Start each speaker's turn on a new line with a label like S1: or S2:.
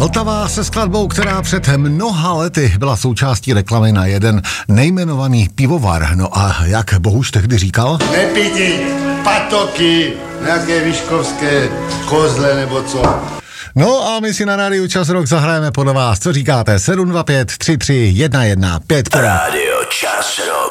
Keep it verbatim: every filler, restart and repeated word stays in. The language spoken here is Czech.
S1: Vltava se skladbou, která před mnoha lety byla součástí reklamy na jeden nejmenovaný pivovar. No a jak Bohuš tehdy říkal?
S2: Nepíti patoky, nějaké výškovské kozle nebo co.
S1: No a my si na rádiu Čas Rock zahrajeme podle vás. Co říkáte? sedm dva pět tři tři jedna jedna pět.
S3: Rádio Čas Rock.